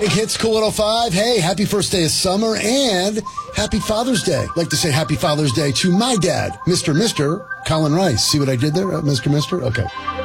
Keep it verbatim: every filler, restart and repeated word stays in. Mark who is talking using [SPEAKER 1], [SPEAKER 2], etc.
[SPEAKER 1] Big Hits, Cool one oh five. Hey, happy first day of summer and happy Father's Day. I'd like to say happy Father's Day to my dad, Mister Mister Colin Rice. See what I did there, uh, Mister Mister? Okay.